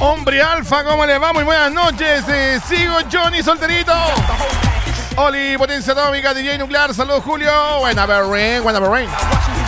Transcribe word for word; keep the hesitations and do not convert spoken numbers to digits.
Hombre Alfa, ¿cómo le va? Muy buenas noches. Eh, sigo Johnny solterito. Oli, potencia atómica, D J nuclear. Saludos, Julio. Buena Berrin, buena Berrin.